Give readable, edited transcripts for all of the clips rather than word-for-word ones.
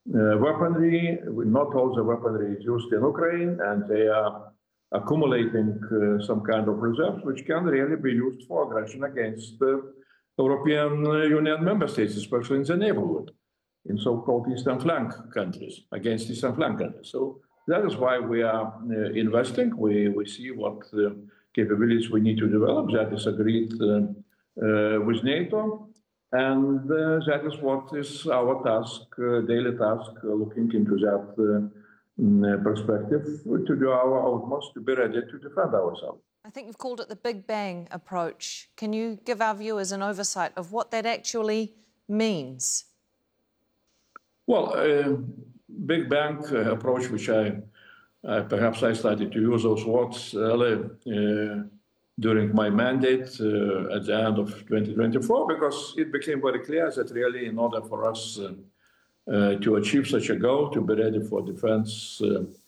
weaponry. Not all the weaponry is used in Ukraine, and they are accumulating some kind of reserves which can really be used for aggression against European Union member states, especially in the neighborhood, in so-called Eastern Flank countries, against Eastern Flank countries. So that is why we are investing. We see what capabilities we need to develop. That is agreed with NATO. And that is what is our task, daily task, looking into that perspective, to do our utmost to be ready to defend ourselves. I think you've called it the Big Bang approach. Can you give our viewers an oversight of what that actually means? Well, Big Bang approach, which perhaps I started to use those words early during my mandate at the end of 2024, because it became very clear that really in order for us to achieve such a goal, to be ready for defense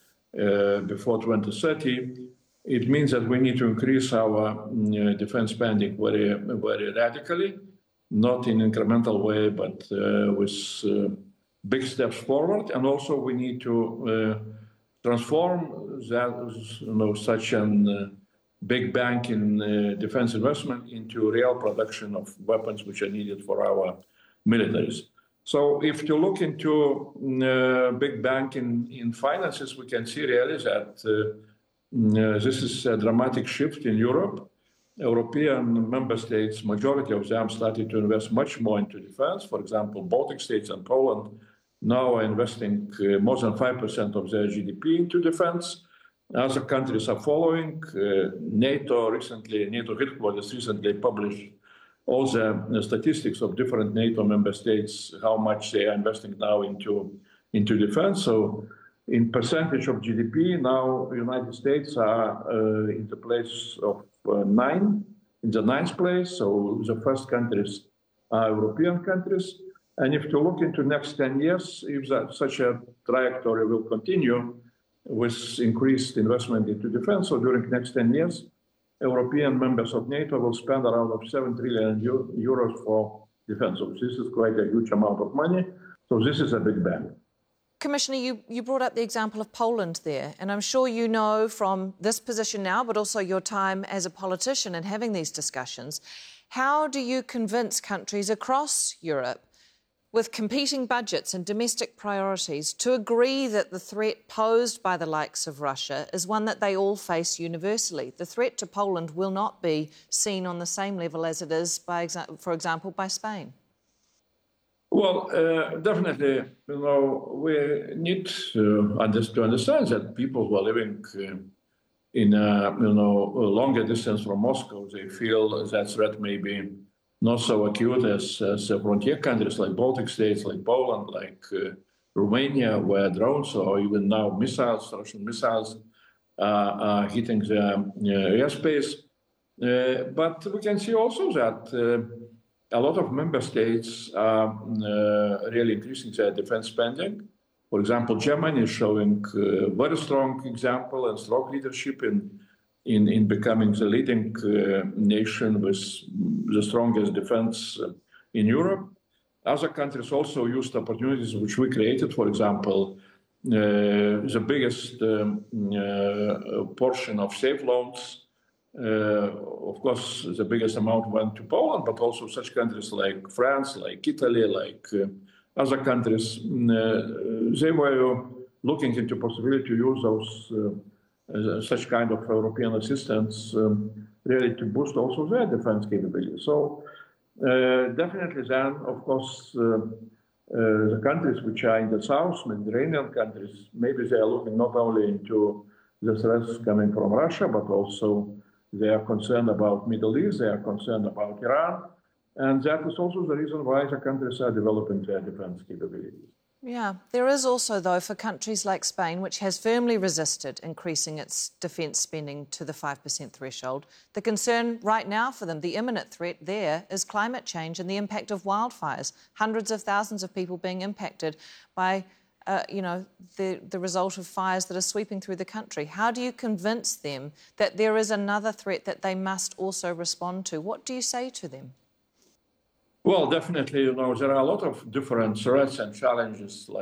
before 2030, it means that we need to increase our defense spending very, very radically, not in an incremental way, but with big steps forward. And also we need to transform that, such an big bang in defense investment into real production of weapons which are needed for our militaries. So if you look into big bang in finances, we can see really that this is a dramatic shift in Europe. European member states, majority of them started to invest much more into defense. For example, Baltic states and Poland now are investing more than 5% of their GDP into defense. Other countries are following. NATO headquarters recently published all the statistics of different NATO member states, how much they are investing now into defense. So in percentage of GDP, now the United States are in the place of in the ninth place. So the first countries are European countries. And if you look into next 10 years, if such a trajectory will continue with increased investment into defense, so during next 10 years, European members of NATO will spend around 7 trillion euros for defense. So this is quite a huge amount of money. So this is a big bang. Commissioner, you brought up the example of Poland there, and I'm sure you know from this position now, but also your time as a politician and having these discussions, how do you convince countries across Europe with competing budgets and domestic priorities to agree that the threat posed by the likes of Russia is one that they all face universally? The threat to Poland will not be seen on the same level as it is, for example, by Spain. Well, definitely, we need to understand that people who are living in a longer distance from Moscow, they feel that threat may be not so acute as frontier countries like Baltic states, like Poland, like Romania, where drones or even now missiles, Russian missiles, are hitting the airspace. But we can see also that a lot of member states are really increasing their defense spending. For example, Germany is showing a very strong example and strong leadership in becoming the leading nation with the strongest defense in Europe. Other countries also used opportunities which we created. For example, the biggest portion of safe loans, of course, the biggest amount went to Poland, but also such countries like France, like Italy, like other countries, they were looking into possibility to use those such kind of European assistance really to boost also their defense capabilities. So definitely then, of course, the countries which are in the south, Mediterranean countries, maybe they are looking not only into the threats coming from Russia, but also they are concerned about Middle East, they are concerned about Iran. And that is also the reason why the countries are developing their defense capabilities. Yeah, there is also, though, for countries like Spain, which has firmly resisted increasing its defence spending to the 5% threshold, the concern right now for them, the imminent threat there, is climate change and the impact of wildfires. Hundreds of thousands of people being impacted by, the result of fires that are sweeping through the country. How do you convince them that there is another threat that they must also respond to? What do you say to them? Well, definitely, there are a lot of different threats and challenges, like